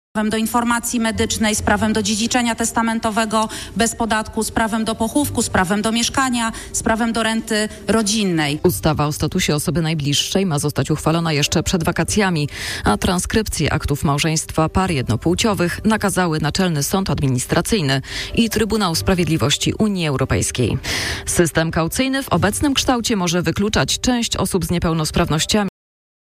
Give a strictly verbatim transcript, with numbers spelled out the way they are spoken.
prawem do informacji medycznej, z prawem do dziedziczenia testamentowego bez podatku, z prawem do pochówku, z prawem do mieszkania, z prawem do renty rodzinnej. Ustawa o statusie osoby najbliższej ma zostać uchwalona jeszcze przed wakacjami, a transkrypcję aktów małżeństwa par jednopłciowych nakazały Naczelny Sąd Administracyjny i Trybunał Sprawiedliwości Unii Europejskiej. System kaucyjny w obecnym kształcie może wykluczać część osób z niepełnosprawnościami